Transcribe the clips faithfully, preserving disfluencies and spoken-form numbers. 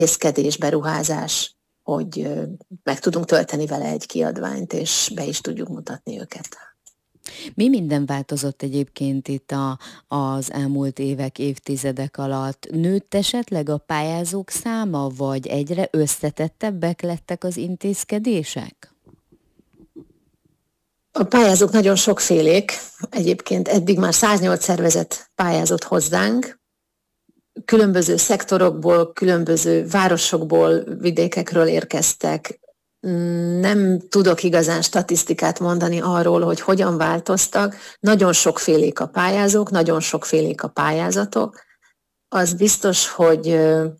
intézkedés, beruházás, hogy meg tudunk tölteni vele egy kiadványt, és be is tudjuk mutatni őket. Mi minden változott egyébként itt a, az elmúlt évek, évtizedek alatt? Nőtt esetleg a pályázók száma, vagy egyre összetettebbek lettek az intézkedések? A pályázók nagyon sokfélék. Egyébként eddig már száznyolc szervezet pályázott hozzánk. Különböző szektorokból, különböző városokból, vidékekről érkeztek. Nem tudok igazán statisztikát mondani arról, hogy hogyan változtak. Nagyon sokfélék a pályázók, nagyon sokfélék a pályázatok. Az biztos, hogy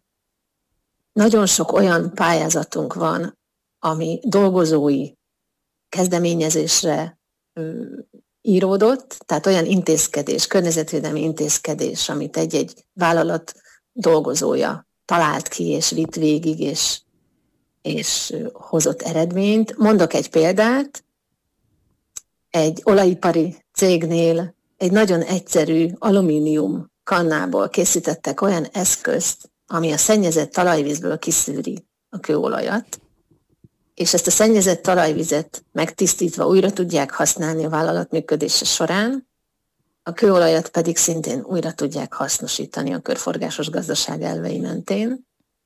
nagyon sok olyan pályázatunk van, ami dolgozói kezdeményezésre íródott, tehát olyan intézkedés, környezetvédelmi intézkedés, amit egy-egy vállalat dolgozója talált ki, és vitt végig, és, és hozott eredményt. Mondok egy példát, egy olajipari cégnél egy nagyon egyszerű alumínium kannából készítettek olyan eszközt, ami a szennyezett talajvízből kiszűri a kőolajat, és ezt a szennyezett talajvizet megtisztítva újra tudják használni a vállalat működése során, a kőolajat pedig szintén újra tudják hasznosítani a körforgásos gazdaság elvei mentén.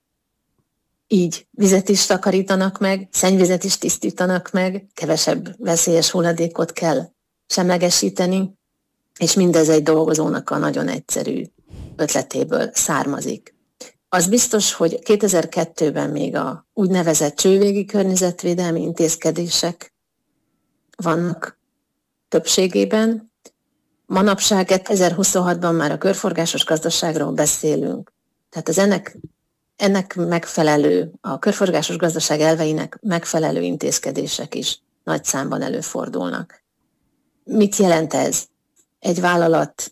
Így vizet is takarítanak meg, szennyvizet is tisztítanak meg, kevesebb veszélyes hulladékot kell semlegesíteni, és mindez egy dolgozónak a nagyon egyszerű ötletéből származik. Az biztos, hogy kétezer-kettőben még a úgynevezett csővégi környezetvédelmi intézkedések vannak többségében. Manapság kétezer-huszonhatban már a körforgásos gazdaságról beszélünk. Tehát az ennek, ennek megfelelő, a körforgásos gazdaság elveinek megfelelő intézkedések is nagy számban előfordulnak. Mit jelent ez? Egy vállalat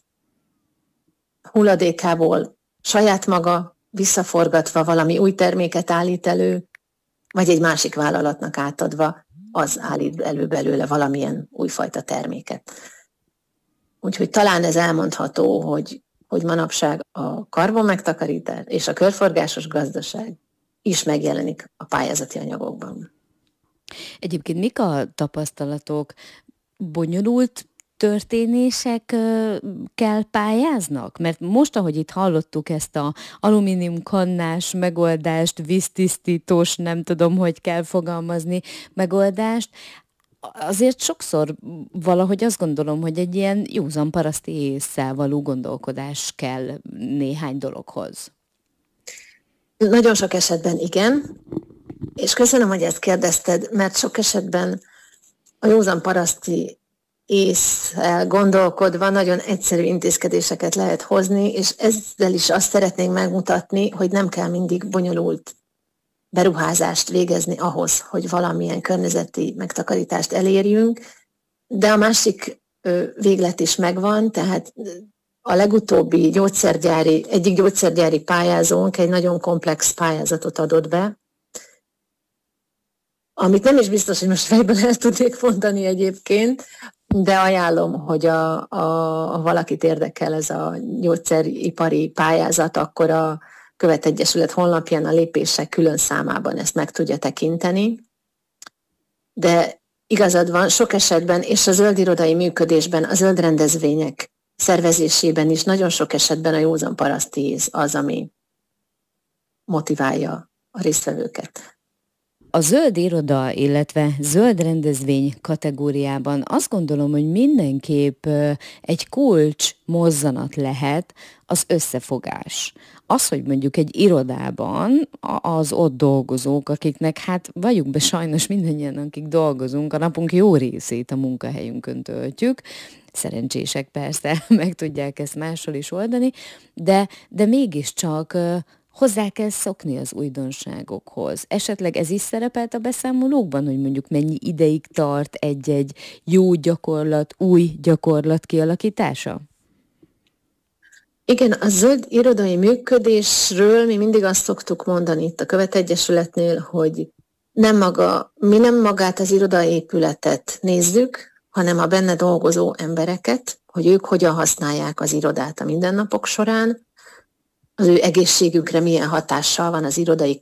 hulladékából saját maga visszaforgatva valami új terméket állít elő, vagy egy másik vállalatnak átadva, az állít elő belőle valamilyen újfajta terméket. Úgyhogy talán ez elmondható, hogy, hogy manapság a karbonmegtakarítás és a körforgásos gazdaság is megjelenik a pályázati anyagokban. Egyébként mik a tapasztalatok? Bonyolult történésekkel pályáznak? Mert most, ahogy itt hallottuk ezt a alumínium kannás megoldást, víztisztítós, nem tudom, hogy kell fogalmazni, megoldást, azért sokszor valahogy azt gondolom, hogy egy ilyen józan paraszti ésszel való gondolkodás kell néhány dologhoz. Nagyon sok esetben igen, és köszönöm, hogy ezt kérdezted, mert sok esetben a józan paraszti ésszel gondolkodva nagyon egyszerű intézkedéseket lehet hozni, és ezzel is azt szeretnénk megmutatni, hogy nem kell mindig bonyolult beruházást végezni ahhoz, hogy valamilyen környezeti megtakarítást elérjünk, de a másik véglet is megvan, tehát a legutóbbi gyógyszergyári, egyik gyógyszergyári pályázónk egy nagyon komplex pályázatot adott be, amit nem is biztos, hogy most fejben el tudnék mondani egyébként, de ajánlom, hogy a, a, a valakit érdekel ez a gyógyszeripari pályázat, akkor a Követegyesület honlapján a lépések külön számában ezt meg tudja tekinteni. De igazad van, sok esetben, és a zöld irodai működésben, a zöld rendezvények szervezésében is nagyon sok esetben a józan paraszti ész az, ami motiválja a résztvevőket. A zöld iroda, illetve zöld rendezvény kategóriában azt gondolom, hogy mindenképp egy kulcs mozzanat lehet az összefogás. Az, hogy mondjuk egy irodában az ott dolgozók, akiknek hát valljuk be sajnos mindannyian, akik dolgozunk, a napunk jó részét a munkahelyünkön töltjük, szerencsések persze, meg tudják ezt máshol is oldani, de, de mégiscsak hozzá kell szokni az újdonságokhoz. Esetleg ez is szerepelt a beszámolókban, hogy mondjuk mennyi ideig tart egy-egy jó gyakorlat, új gyakorlat kialakítása? Igen, a zöld irodai működésről mi mindig azt szoktuk mondani itt a Követegyesületnél, hogy nem maga, mi nem magát az irodaépületet nézzük, hanem a benne dolgozó embereket, hogy ők hogyan használják az irodát a mindennapok során. az ő egészségükre milyen hatással van az irodai